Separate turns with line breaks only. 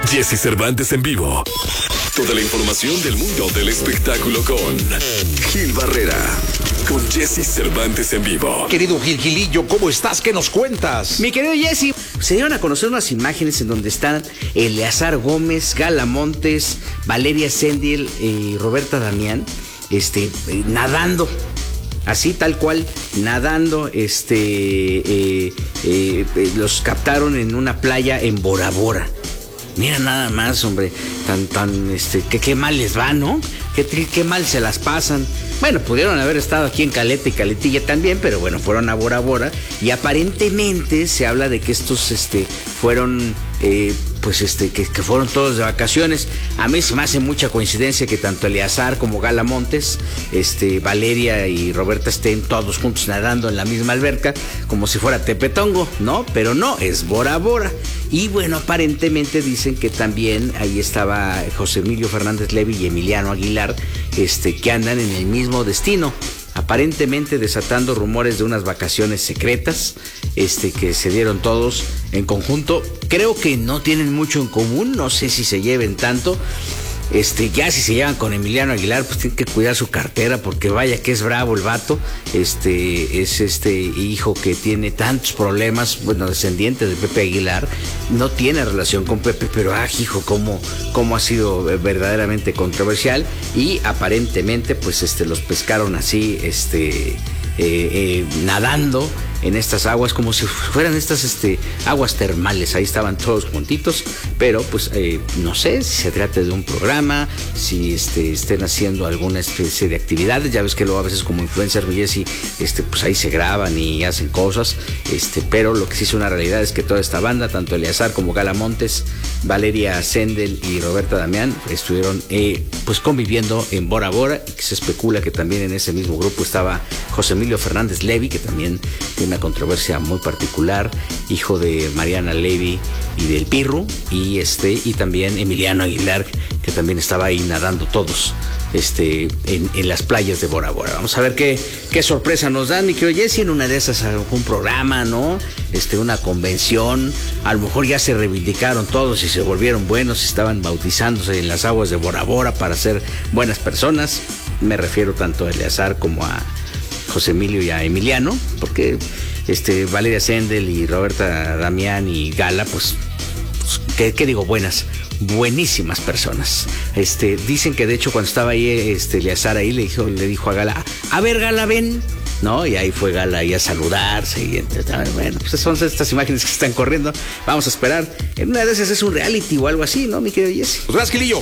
Jesse Cervantes en vivo. Toda la información del mundo del espectáculo con Gil Barrera. Con Jesse Cervantes en vivo.
Querido Gilillo, ¿cómo estás? ¿Qué nos cuentas?
Mi querido Jesse, se dieron a conocer unas imágenes en donde están Eleazar Gómez, Gala Montes, Valeria Sendel y Roberta Damián, nadando. Así tal cual, nadando, los captaron en una playa en Bora Bora. Mira nada más, hombre, qué mal les va, ¿no? Qué mal se las pasan. Bueno, pudieron haber estado aquí en Caleta y Caletilla también, pero bueno, fueron a Bora Bora y aparentemente se habla de que estos fueron que fueron todos de vacaciones. A mí se me hace mucha coincidencia que tanto Eleazar como Gala Montes, Valeria y Roberta estén todos juntos nadando en la misma alberca, como si fuera Tepetongo, ¿no? Pero no, es Bora Bora. Y bueno, aparentemente dicen que también ahí estaba José Emilio Fernández Levy y Emiliano Aguilar, que andan en el mismo destino, aparentemente desatando rumores de unas vacaciones secretas, que se dieron todos en conjunto. Creo que no tienen mucho en común, no sé si se lleven tanto. Ya si se llevan con Emiliano Aguilar, pues tienen que cuidar su cartera, porque vaya que es bravo el vato. Es hijo que tiene tantos problemas, bueno, descendiente de Pepe Aguilar, no tiene relación con Pepe, pero hijo, cómo ha sido verdaderamente controversial. Y aparentemente, pues los pescaron así, nadando en estas aguas, como si fueran estas aguas termales. Ahí estaban todos juntitos, pero pues no sé si se trata de un programa, si estén haciendo alguna especie de actividades. Ya ves que luego a veces como influencer, Jesse, pues ahí se graban y hacen cosas, pero lo que sí es una realidad es que toda esta banda, tanto Eleazar como Gala Montes, Valeria Sendel y Roberta Damián, estuvieron pues conviviendo en Bora Bora, y que se especula que también en ese mismo grupo estaba José Emilio Fernández Levy, que también tiene una controversia muy particular, hijo de Mariana Levy y del Pirru, y también Emiliano Aguilar, que también estaba ahí nadando todos en las playas de Bora Bora. Vamos a ver qué sorpresa nos dan, mi querido Jesse. En una de esas algún programa, ¿no? Una convención, a lo mejor ya se reivindicaron todos y se volvieron buenos, estaban bautizándose en las aguas de Bora Bora para ser buenas personas. Me refiero tanto a Eleazar como a José Emilio y a Emiliano, porque Valeria Sendel y Roberta Damián y Gala, pues ¿qué digo? Buenísimas personas. Dicen que de hecho cuando estaba ahí Eleazar ahí le dijo a Gala, a ver Gala, ven, ¿no? Y ahí fue Gala ahí a saludarse y bueno, pues son estas imágenes que están corriendo. Vamos a esperar. En una de esas es un reality o algo así, ¿no, mi querido Jesse?
Pues gracias, Gilillo.